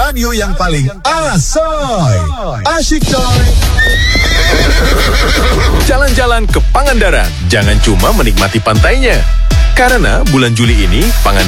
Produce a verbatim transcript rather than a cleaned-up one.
radio yang paling asoy. Asyik coy. Jalan-jalan ke Pangandaran, jangan cuma menikmati pantainya. Karena bulan Juli ini, Pangandaran